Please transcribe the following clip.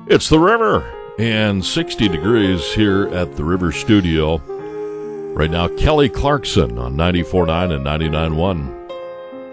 It's the river and 60 degrees here at the River Studio. Right now, Kelly Clarkson on 94.9 and 99.1.